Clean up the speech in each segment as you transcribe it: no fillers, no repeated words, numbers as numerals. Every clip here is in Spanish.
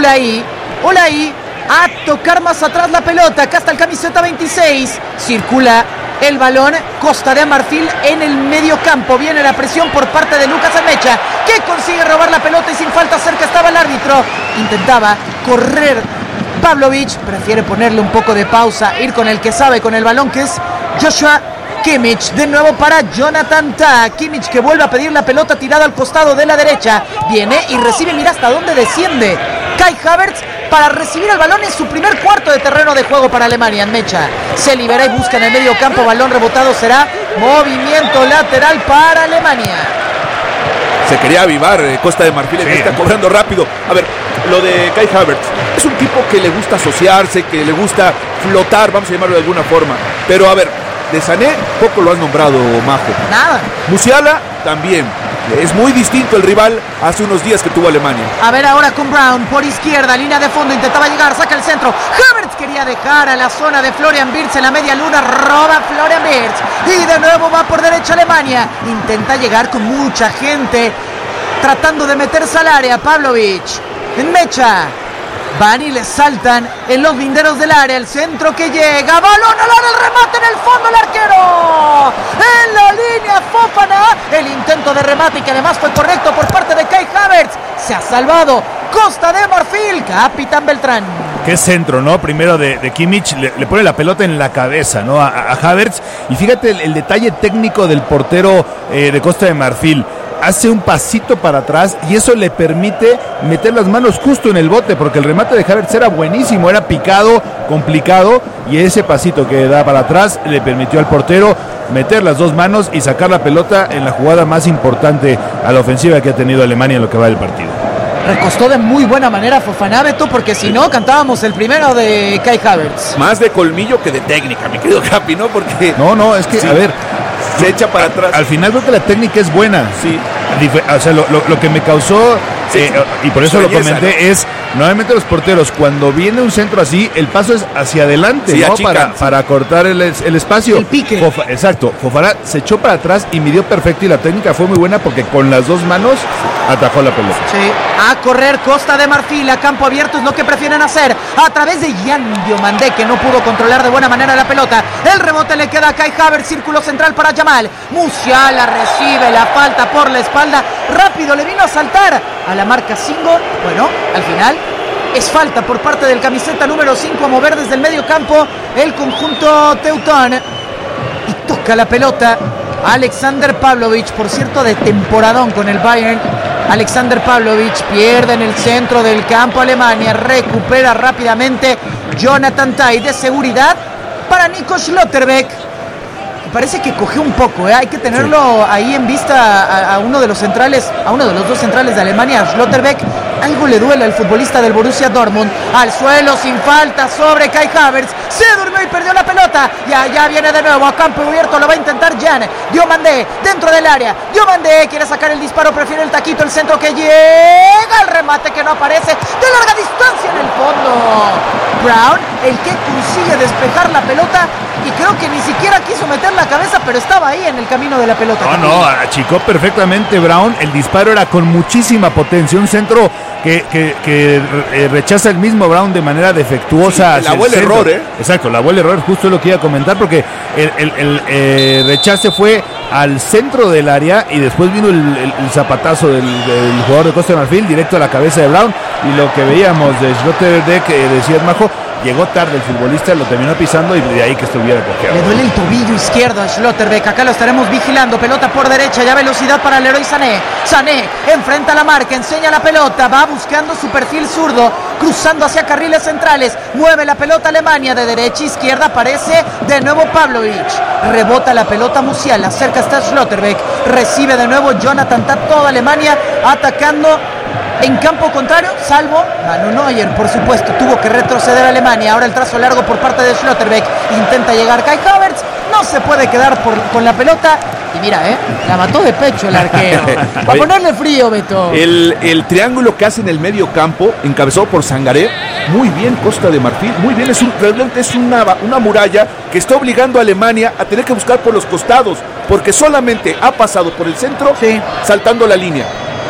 Ulay a tocar más atrás la pelota. Acá está el camiseta 26. Circula el balón. Costa de Marfil en el medio campo. Viene la presión por parte de Lucas Amecha, que consigue robar la pelota y sin falta cerca estaba el árbitro. Intentaba correr Pavlovic. Prefiere ponerle un poco de pausa, ir con el que sabe con el balón, que es Joshua Kimmich. De nuevo para Jonathan Tah. Kimmich que vuelve a pedir la pelota tirada al costado de la derecha. Viene y recibe, mira hasta dónde desciende Kai Havertz para recibir el balón en su primer cuarto de terreno de juego para Alemania. Mecha se libera y busca en el medio campo. Balón rebotado, será movimiento lateral para Alemania. Se quería avivar Costa de Marfil, sí. Está cobrando rápido. A ver, lo de Kai Havertz es un tipo que le gusta asociarse, que le gusta flotar, vamos a llamarlo de alguna forma. Pero a ver, de Sané poco lo has nombrado, Majo. Nada. Musiala también. Es muy distinto el rival hace unos días que tuvo Alemania. A ver ahora con Brown por izquierda, línea de fondo, intentaba llegar, saca el centro. Havertz quería dejar a la zona de Florian Wirtz en la media luna, roba Florian Wirtz y de nuevo va por derecha Alemania. Intenta llegar con mucha gente tratando de meterse al área. Pavlovic en Mecha. Van y le saltan en los linderos del área. El centro que llega. Balón al área. El remate en el fondo. El arquero. En la línea Fofana. El intento de remate y que además fue correcto por parte de Kai Havertz. Se ha salvado Costa de Marfil. Capitán Beltrán. Qué centro, ¿no? Primero de Kimmich. Le pone la pelota en la cabeza, ¿no? A Havertz. Y fíjate el detalle técnico del portero de Costa de Marfil. Hace un pasito para atrás y eso le permite meter las manos justo en el bote, porque el remate de Havertz era buenísimo, era picado, complicado, y ese pasito que da para atrás le permitió al portero meter las dos manos y sacar la pelota en la jugada más importante a la ofensiva que ha tenido Alemania en lo que va del partido. Recostó de muy buena manera Fofana, Beto, porque si no cantábamos el primero de Kai Havertz. Más de colmillo que de técnica, mi querido Capi, ¿no? Porque no, es que, sí, a ver, se echa para atrás. Al final creo que la técnica es buena. Sí. O sea, lo que me causó, sí, y por eso lo comenté, ¿no? Es, normalmente los porteros, cuando viene un centro así, el paso es hacia adelante, sí, ¿no? Para cortar el espacio. El pique. Exacto. Fofana se echó para atrás y midió perfecto y la técnica fue muy buena porque con las dos manos atajó la pelota. Sí. A correr Costa de Marfil a campo abierto es lo que prefieren hacer. A través de Jan Diomandé, que no pudo controlar de buena manera la pelota. El rebote le queda a Kai Havertz, círculo central para Yamal. Musiala recibe la falta por la espalda. Rápido le vino a saltar a la marca Singo. Bueno, al final es falta por parte del camiseta número 5 a mover desde el medio campo el conjunto teutón. Y toca la pelota Alexander Pavlovic, por cierto, de temporadón con el Bayern. Alexander Pavlovic pierde en el centro del campo Alemania. Recupera rápidamente Jonathan Tah de seguridad para Nico Schlotterbeck. Parece que cogió un poco, hay que tenerlo ahí en vista a uno de los centrales, a uno de los dos centrales de Alemania, Schlotterbeck. Algo le duele al futbolista del Borussia Dortmund. Al suelo sin falta sobre Kai Havertz. Se durmió y perdió la pelota. Ya viene de nuevo a campo abierto. Lo va a intentar Jan Diomandé dentro del área. Diomandé quiere sacar el disparo, prefiere el taquito, el centro que llega. El remate que no aparece de larga distancia en el fondo. Brown, el que consigue despejar la pelota y creo que ni siquiera quiso meter la cabeza, pero estaba ahí en el camino de la pelota. No, achicó perfectamente Brown. El disparo era con muchísima potencia. Un centro que rechaza el mismo Brown de manera defectuosa. Sí, la huele error, Exacto, la huele error, justo lo que iba a comentar, porque el rechace fue al centro del área y después vino el zapatazo del jugador de Costa de Marfil directo a la cabeza de Brown, y lo que veíamos de Schlotterbeck, decía Majo, llegó tarde el futbolista, lo terminó pisando y de ahí que estuviera cojeado. Le duele el tobillo izquierdo a Schlotterbeck. Acá lo estaremos vigilando. Pelota por derecha, ya velocidad para Leroy Sané. Sané enfrenta la marca, enseña la pelota, va buscando su perfil zurdo, cruzando hacia carriles centrales. Mueve la pelota Alemania de derecha a izquierda, aparece de nuevo Pavlovic. Rebota la pelota Musiala, cerca está Schlotterbeck. Recibe de nuevo Jonathan Tah, toda Alemania atacando en campo contrario, salvo Manu Neuer, por supuesto, tuvo que retroceder a Alemania. Ahora el trazo largo por parte de Schlotterbeck, intenta llegar Kai Havertz, no se puede quedar con la pelota. Y mira, la mató de pecho el arquero. Para ponerle frío, Beto. El triángulo que hace en el medio campo, encabezado por Sangaré, muy bien Costa de Marfil, muy bien. Realmente es una muralla que está obligando a Alemania a tener que buscar por los costados, porque solamente ha pasado por el centro, sí, saltando la línea.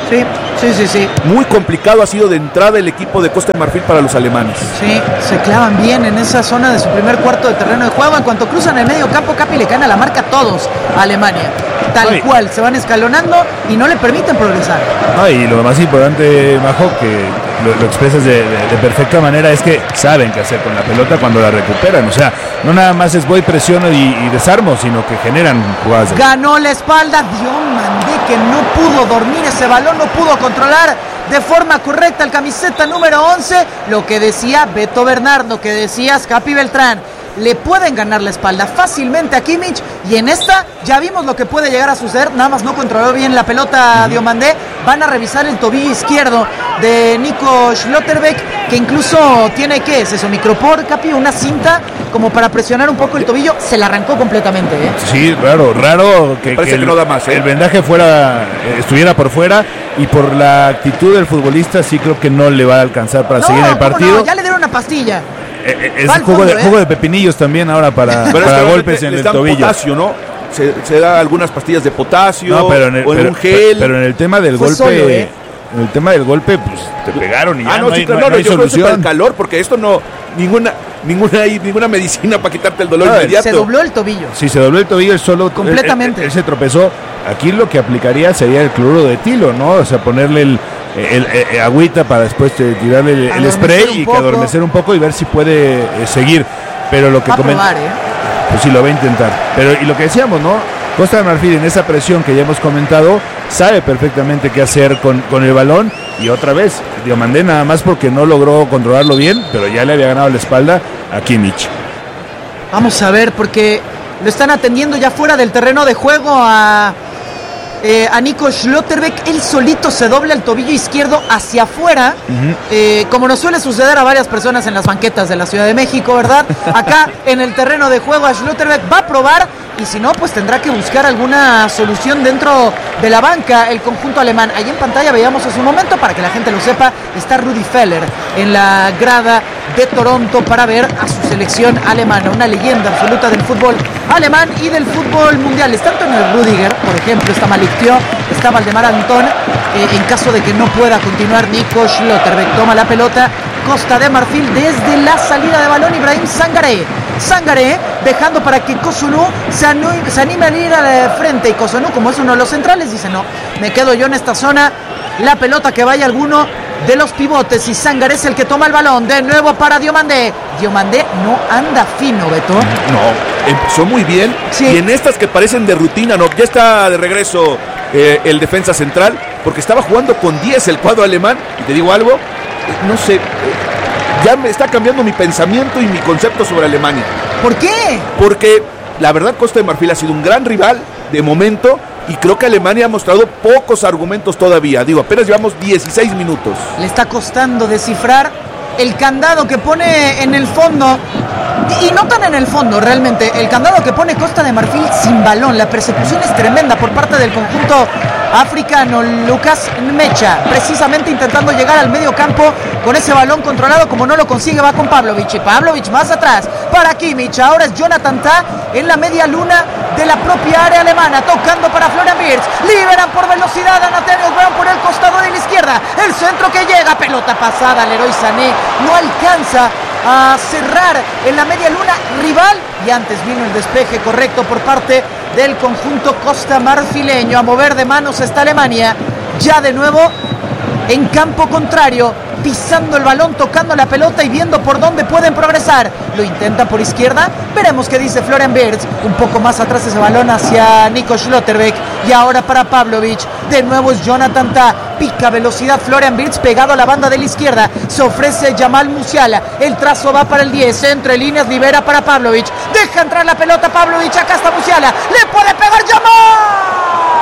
Sí. Muy complicado ha sido de entrada el equipo de Costa de Marfil para los alemanes. Sí, se clavan bien en esa zona de su primer cuarto de terreno de juego. En cuanto cruzan el medio campo, Capi, le caen a la marca a todos a Alemania. Tal cual, se van escalonando y no le permiten progresar. Y lo más importante, Majo, que lo expresas de perfecta manera, es que saben qué hacer con la pelota cuando la recuperan. O sea, no nada más es voy, presiono y desarmo, sino que generan jugadas. Ganó la espalda, Diomandé, que no pudo dormir ese balón, no pudo controlar de forma correcta el camiseta número 11. Lo que decía Beto Bernardo, que decías Capi Beltrán. Le pueden ganar la espalda fácilmente a Kimmich, y en esta ya vimos lo que puede llegar a suceder. Nada más no controló bien la pelota Diomandé. Van a revisar el tobillo izquierdo de Nico Schlotterbeck, que incluso tiene, ¿qué es eso? Micropor, Capi, una cinta como para presionar un poco el tobillo. Se la arrancó completamente, ¿eh? Sí, raro que no da más, ¿eh? El vendaje estuviera por fuera, y por la actitud del futbolista sí creo que no le va a alcanzar para seguir en el partido. No, ya le dieron una pastilla. Es jugo de pepinillos también ahora para golpes en el tobillo. Potasio, ¿no? Se da algunas pastillas de potasio, un gel. Pero en el tema del golpe, solo, en el tema del golpe, pues te pegaron y ya no hay yo solución. creo que el calor, porque esto no, ninguna medicina para quitarte el dolor inmediato. Se dobló el tobillo. Sí, se dobló el tobillo, él solo completamente. Él se tropezó. Aquí lo que aplicaría sería el cloruro de etilo, ¿no? O sea, ponerle el agüita para después tirarle el spray y que adormecer un poco y ver si puede seguir. Pero lo que probar, pues sí, lo va a intentar. Pero y lo que decíamos, ¿no? Costa de Marfil, en esa presión que ya hemos comentado, sabe perfectamente qué hacer con el balón. Y otra vez, Diomandé nada más porque no logró controlarlo bien, pero ya le había ganado la espalda a Kimmich. Vamos a ver, porque lo están atendiendo ya fuera del terreno de juego a Nico Schlotterbeck. Él solito se dobla el tobillo izquierdo hacia afuera, como nos suele suceder a varias personas en las banquetas de la Ciudad de México, ¿verdad? Acá en el terreno de juego a Schlotterbeck va a probar, y si no, pues tendrá que buscar alguna solución dentro de la banca el conjunto alemán. Ahí en pantalla veíamos hace un momento, para que la gente lo sepa, está Rudi Feller en la grada de Toronto para ver a su selección alemana, una leyenda absoluta del fútbol alemán y del fútbol mundial. Está Antonio Rüdiger, por ejemplo, está Malik Thiaw, está Valdemar Antón. En caso de que no pueda continuar Nico Schlotterbeck, toma la pelota Costa de Marfil desde la salida de balón. Ibrahim Sangaré dejando para que Cossunu se anime a ir al frente, y Cossunu, como es uno de los centrales, dice: no, me quedo yo en esta zona, la pelota que vaya alguno de los pivotes, y Sangaré es el que toma el balón de nuevo para Diomandé. Diomandé no anda fino, Beto. No, empezó muy bien, sí. Y en estas que parecen de rutina, no, ya está de regreso el defensa central, porque estaba jugando con 10 el cuadro alemán, y te digo algo, no sé, ya me está cambiando mi pensamiento y mi concepto sobre Alemania. ¿Por qué? Porque la verdad Costa de Marfil ha sido un gran rival de momento, y creo que Alemania ha mostrado pocos argumentos todavía. Digo, apenas llevamos 16 minutos. Le está costando descifrar el candado que pone en el fondo, y no tan en el fondo realmente, el candado que pone Costa de Marfil sin balón. La persecución es tremenda por parte del conjunto africano. Lucas Mecha precisamente intentando llegar al medio campo con ese balón controlado. Como no lo consigue, va con Pavlovic, y Pavlovic más atrás para Kimmich. Ahora es Jonathan Tah en la media luna de la propia área alemana, tocando para Florian Wirtz. Liberan por velocidad a Nathaniel Brown por el costado de la izquierda. El centro que llega, pelota pasada al Leroy Sané, no alcanza a cerrar en la media luna rival, y antes vino el despeje correcto por parte del conjunto costamarfileño. A mover de manos está Alemania, ya de nuevo en campo contrario, pisando el balón, tocando la pelota y viendo por dónde pueden progresar. Lo intentan por izquierda, veremos qué dice Florian Wirtz. Un poco más atrás ese balón hacia Nico Schlotterbeck, y ahora para Pavlovic. De nuevo es Jonathan Tah, pica velocidad Florian Wirtz pegado a la banda de la izquierda. Se ofrece Jamal Musiala, el trazo va para el 10, entre líneas, libera para Pavlovic. Deja entrar la pelota Pavlovic, acá está Musiala, le puede pegar Jamal.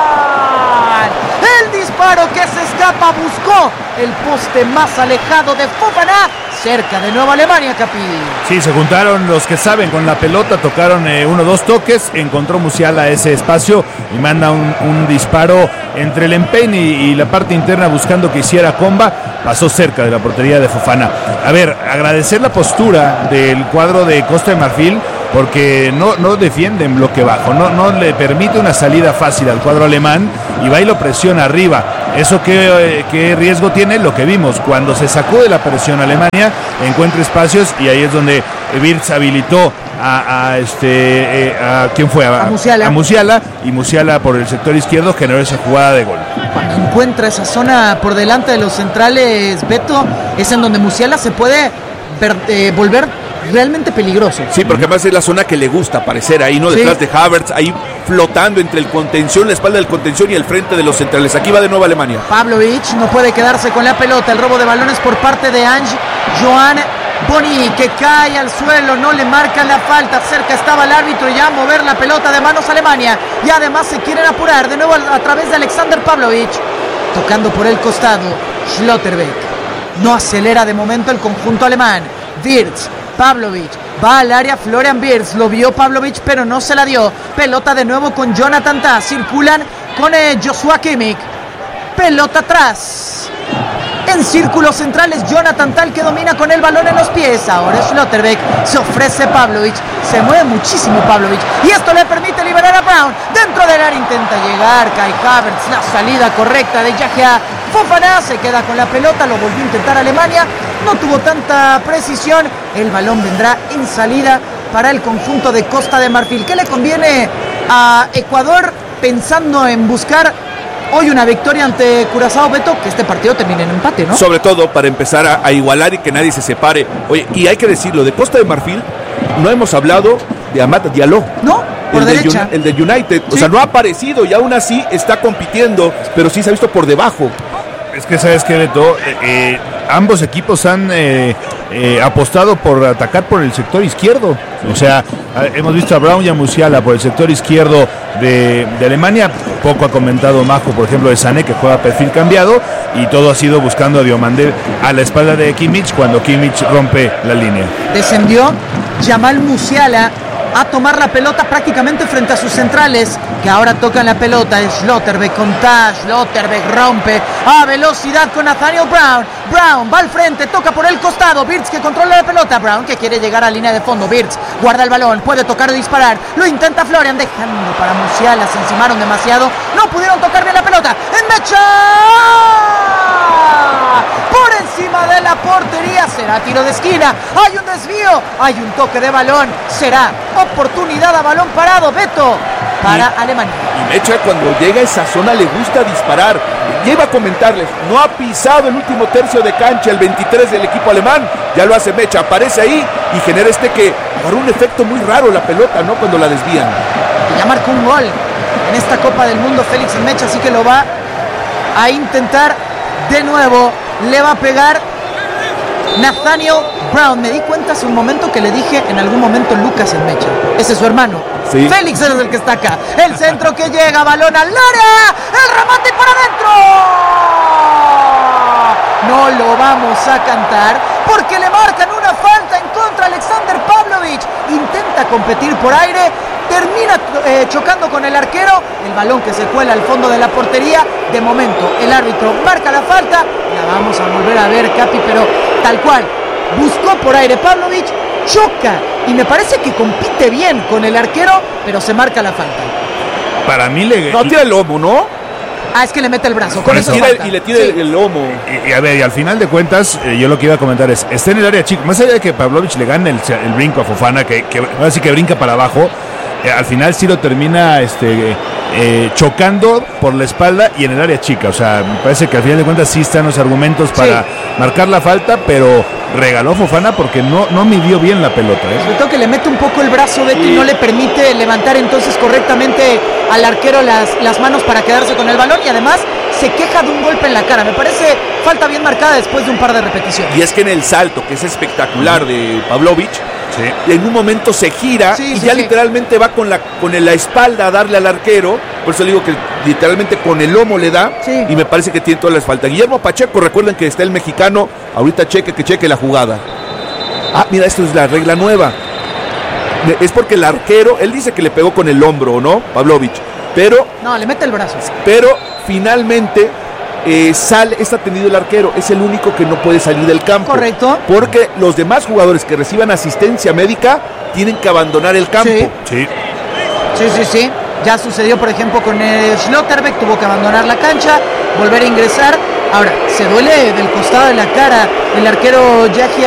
El disparo que se escapa, buscó el poste más alejado de Fofana. Cerca de nuevo Alemania, Capi. Sí, se juntaron los que saben con la pelota, tocaron 1-2 toques, encontró Musiala ese espacio y manda un disparo entre el empeine y la parte interna, buscando que hiciera comba. Pasó cerca de la portería de Fofana. A ver, agradecer la postura del cuadro de Costa de Marfil, porque no defiende en bloque bajo, no le permite una salida fácil al cuadro alemán, y va y lo presiona arriba. ¿Eso qué riesgo tiene? Lo que vimos, cuando se sacude la presión Alemania, encuentra espacios y ahí es donde Wirtz habilitó a ¿quién fue? A Musiala. A Musiala, y Musiala por el sector izquierdo generó esa jugada de gol. Cuando encuentra esa zona por delante de los centrales, Beto, es en donde Musiala se puede volver realmente peligroso. Sí, porque además es la zona que le gusta aparecer ahí, ¿no? Detrás de Havertz, ahí flotando entre el contención, la espalda del contención y el frente de los centrales. Aquí va de nuevo Alemania. Pavlovic no puede quedarse con la pelota. El robo de balones por parte de Ange Joan Boni, que cae al suelo, no le marcan la falta. Cerca estaba el árbitro y ya a mover la pelota de manos a Alemania. Y además se quieren apurar de nuevo a través de Alexander Pavlovic. Tocando por el costado, Schlotterbeck. No acelera de momento el conjunto alemán. Wirtz, Pavlovic, va al área Florian Wirtz, lo vio Pavlovic pero no se la dio. Pelota de nuevo con Jonathan Tah, circulan con Joshua Kimmich. Pelota atrás. En círculos centrales Jonathan Tah que domina con el balón en los pies. Ahora Schlotterbeck, se ofrece Pavlovic, se mueve muchísimo Pavlovic y esto le permite liberar a Brown. Dentro del área intenta llegar Kai Havertz, la salida correcta de Yahya Fofana, se queda con la pelota, lo volvió a intentar Alemania, no tuvo tanta precisión, el balón vendrá en salida para el conjunto de Costa de Marfil. ¿Qué le conviene a Ecuador pensando en buscar hoy una victoria ante Curazao, Beto? Que este partido termine en empate, ¿no? Sobre todo para empezar a igualar y que nadie se separe. Oye, y hay que decirlo, de Costa de Marfil no hemos hablado de Amad Diallo. No, por derecha. El de United, sí. O sea, no ha aparecido y aún así está compitiendo, pero sí se ha visto por debajo. Es que sabes que, Beto, ambos equipos han apostado por atacar por el sector izquierdo. O sea, hemos visto a Brown y a Musiala por el sector izquierdo de Alemania. Poco ha comentado Majo, por ejemplo, de Sané, que juega perfil cambiado, y todo ha sido buscando a Diomandé a la espalda de Kimmich cuando Kimmich rompe la línea. Descendió Jamal Musiala a tomar la pelota prácticamente frente a sus centrales, que ahora tocan la pelota. Es Schlotterbeck con Tah, Schlotterbeck rompe a velocidad con Nathaniel Brown. Brown va al frente, toca por el costado. Wirtz que controla la pelota. Brown que quiere llegar a línea de fondo. Wirtz guarda el balón, puede tocar o disparar. Lo intenta Florian, dejando para Musiala. Se encimaron demasiado, no pudieron tocar bien la pelota. ¡En mecha! Por encima de la portería, será tiro de esquina. Hay un desvío, hay un toque de balón. Será oportunidad a balón parado, Beto, para Alemania. Y Mecha, cuando llega a esa zona, le gusta disparar. Lleva a comentarles, no ha pisado el último tercio de cancha el 23 del equipo alemán. Ya lo hace Mecha, aparece ahí y genera que agarra un efecto muy raro la pelota, ¿no? Cuando la desvían. Y ya marcó un gol en esta Copa del Mundo Félix Mecha, así que lo va a intentar de nuevo. Le va a pegar Nathaniel Brown. Me di cuenta hace un momento que le dije en algún momento Lucas Mecha. Ese es su hermano. Sí. Félix es el que está acá. El centro que llega, balón al área. El remate para adentro. No lo vamos a cantar porque le marcan una falta en contra. Alexander Pavlovic intenta competir por aire, termina chocando con el arquero. El balón que se cuela al fondo de la portería. De momento el árbitro marca la falta. La vamos a volver a ver, Capi, pero tal cual. Buscó por aire Pavlovic, choca y me parece que compite bien con el arquero, pero se marca la falta. Para mí no tira el lomo, ¿no? Es que le mete el brazo. Con eso y le tira el lomo. Y a ver, y al final de cuentas, yo lo que iba a comentar es, está en el área chica, más allá de que Pavlovic le gane el brinco a Fofana, que ahora sí que brinca para abajo, al final sí lo termina chocando por la espalda y en el área chica. O sea, me parece que al final de cuentas sí están los argumentos para marcar la falta, pero regaló Fofana porque no midió bien la pelota. Sobre todo que le mete un poco el brazo, Beto, y no le permite levantar entonces correctamente al arquero las manos para quedarse con el balón, y además se queja de un golpe en la cara. Me parece falta bien marcada después de un par de repeticiones. Y es que en el salto, que es espectacular de Pavlovic, en un momento se gira y ya literalmente va con la espalda a darle al arquero. Por eso le digo que literalmente con el lomo le da, y me parece que tiene todas las faltas. Guillermo Pacheco, recuerden que está el mexicano, ahorita cheque la jugada. Mira, esto es la regla nueva. Es porque el arquero, él dice que le pegó con el hombro, ¿no? Pavlovic, pero... No, le mete el brazo. Pero finalmente... está tendido el arquero, es el único que no puede salir del campo. Correcto. Porque los demás jugadores que reciban asistencia médica tienen que abandonar el campo. Sí. Ya sucedió, por ejemplo, con Schlotterbeck, tuvo que abandonar la cancha. volver a ingresar. Ahora, se duele del costado de la cara el arquero Yahya